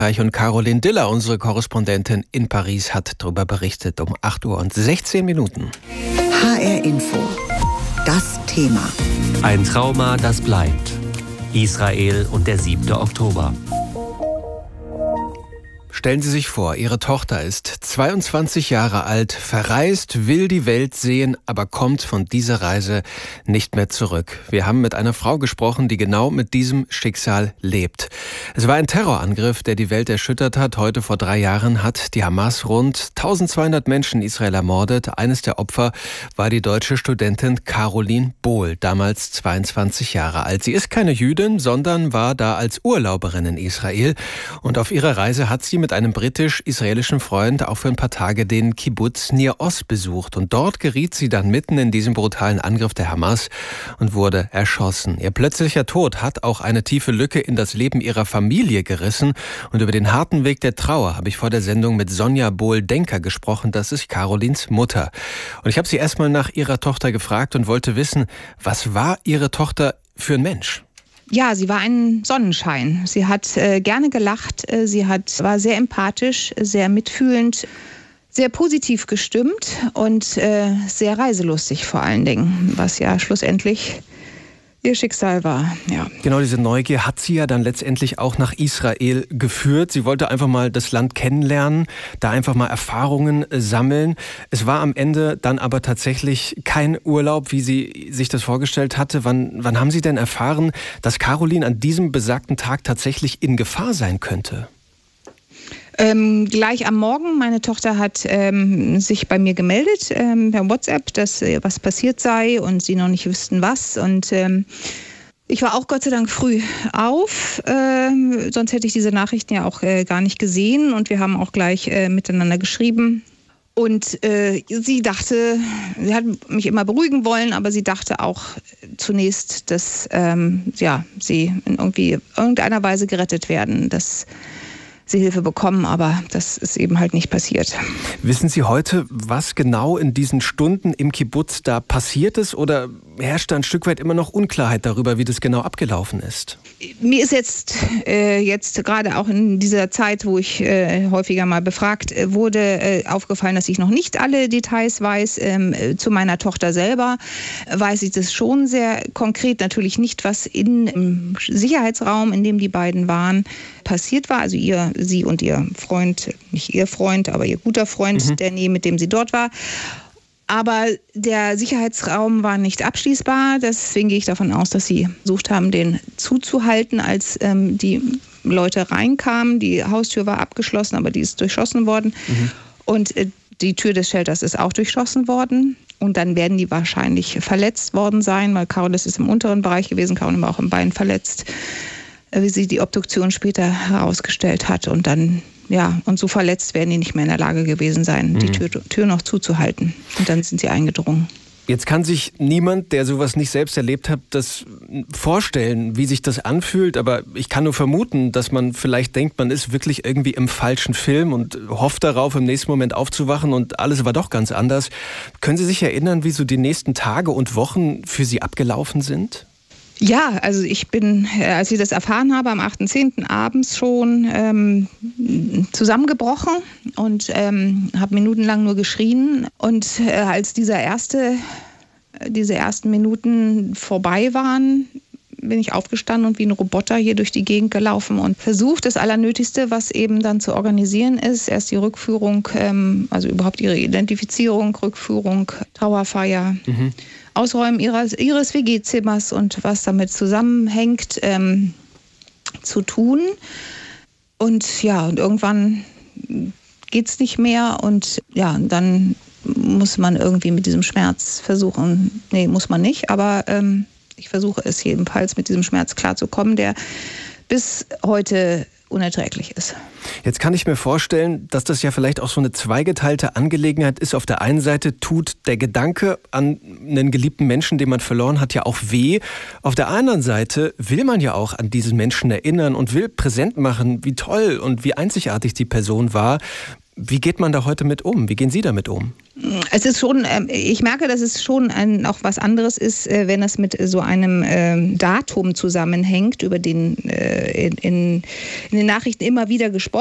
Und Caroline Diller, unsere Korrespondentin in Paris, hat darüber berichtet um 8:16 Uhr. HR Info. Das Thema. Ein Trauma, das bleibt. Israel und der 7. Oktober. Stellen Sie sich vor, Ihre Tochter ist 22 Jahre alt, verreist, will die Welt sehen, aber kommt von dieser Reise nicht mehr zurück. Wir haben mit einer Frau gesprochen, die genau mit diesem Schicksal lebt. Es war ein Terrorangriff, der die Welt erschüttert hat. Heute vor 3 Jahren hat die Hamas rund 1200 Menschen in Israel ermordet. Eines der Opfer war die deutsche Studentin Caroline Bohl, damals 22 Jahre alt. Sie ist keine Jüdin, sondern war da als Urlauberin in Israel. Und auf ihrer Reise hat sie mit einem britisch-israelischen Freund auch für ein paar Tage den Kibbutz Nir Oz besucht. Und dort geriet sie dann mitten in diesem brutalen Angriff der Hamas und wurde erschossen. Ihr plötzlicher Tod hat auch eine tiefe Lücke in das Leben ihrer Familie gerissen. Und über den harten Weg der Trauer habe ich vor der Sendung mit Sonja Bohl-Denker gesprochen. Das ist Carolines Mutter. Und ich habe sie erstmal nach ihrer Tochter gefragt und wollte wissen, was war ihre Tochter für ein Mensch? Ja, sie war ein Sonnenschein. Sie hat gerne gelacht, war sehr empathisch, sehr mitfühlend, sehr positiv gestimmt und sehr reiselustig vor allen Dingen, was ja schlussendlich ihr Schicksal war, ja. Genau, diese Neugier hat sie ja dann letztendlich auch nach Israel geführt. Sie wollte einfach mal das Land kennenlernen, da einfach mal Erfahrungen sammeln. Es war am Ende dann aber tatsächlich kein Urlaub, wie sie sich das vorgestellt hatte. Wann haben Sie denn erfahren, dass Caroline an diesem besagten Tag tatsächlich in Gefahr sein könnte? Gleich am Morgen, meine Tochter hat sich bei mir gemeldet per WhatsApp, dass was passiert sei und sie noch nicht wüssten was. Und ich war auch Gott sei Dank früh auf, sonst hätte ich diese Nachrichten ja auch gar nicht gesehen. Und wir haben auch gleich miteinander geschrieben. Und sie hat mich immer beruhigen wollen, aber sie dachte auch zunächst, dass sie in irgendeiner Weise gerettet werden, dass sie Hilfe bekommen, aber das ist eben halt nicht passiert. Wissen Sie heute, was genau in diesen Stunden im Kibbutz da passiert ist, oder herrscht da ein Stück weit immer noch Unklarheit darüber, wie das genau abgelaufen ist? Mir ist jetzt gerade auch in dieser Zeit, wo ich häufiger mal befragt wurde, aufgefallen, dass ich noch nicht alle Details weiß. Zu meiner Tochter selber weiß ich das schon sehr konkret, natürlich nicht, was im Sicherheitsraum, in dem die beiden waren, passiert war. Also sie und ihr Freund, nicht ihr Freund, aber ihr guter Freund, Danny, mit dem sie dort war. Aber der Sicherheitsraum war nicht abschließbar. Deswegen gehe ich davon aus, dass sie versucht haben, den zuzuhalten, als die Leute reinkamen. Die Haustür war abgeschlossen, aber die ist durchschossen worden. Und die Tür des Shelters ist auch durchschossen worden. Und dann werden die wahrscheinlich verletzt worden sein, weil Caroline ist im unteren Bereich gewesen. Caroline war auch im Bein verletzt, wie sie die Obduktion später herausgestellt hat. Und dann, und so verletzt werden die nicht mehr in der Lage gewesen sein, die Tür noch zuzuhalten. Und dann sind sie eingedrungen. Jetzt kann sich niemand, der sowas nicht selbst erlebt hat, das vorstellen, wie sich das anfühlt. Aber ich kann nur vermuten, dass man vielleicht denkt, man ist wirklich irgendwie im falschen Film und hofft darauf, im nächsten Moment aufzuwachen und alles war doch ganz anders. Können Sie sich erinnern, wie so die nächsten Tage und Wochen für Sie abgelaufen sind? Ja, also ich bin, als ich das erfahren habe, am 8.10. abends schon zusammengebrochen und habe minutenlang nur geschrien. Und als diese ersten Minuten vorbei waren, bin ich aufgestanden und wie ein Roboter hier durch die Gegend gelaufen und versucht, das Allernötigste, was eben dann zu organisieren ist. Erst die Rückführung, also überhaupt ihre Identifizierung, Rückführung, Trauerfeier, Ausräumen ihres WG-Zimmers und was damit zusammenhängt, zu tun. Und und irgendwann geht's nicht mehr und dann muss man irgendwie mit diesem Schmerz versuchen, muss man nicht, aber ich versuche es jedenfalls, mit diesem Schmerz klarzukommen, der bis heute unerträglich ist. Jetzt kann ich mir vorstellen, dass das ja vielleicht auch so eine zweigeteilte Angelegenheit ist. Auf der einen Seite tut der Gedanke an einen geliebten Menschen, den man verloren hat, ja auch weh. Auf der anderen Seite will man ja auch an diesen Menschen erinnern und will präsent machen, wie toll und wie einzigartig die Person war. Wie geht man da heute mit um? Wie gehen Sie damit um? Es ist schon, ich merke, dass es schon auch was anderes ist, wenn es mit so einem Datum zusammenhängt, über den in den Nachrichten immer wieder gesprochen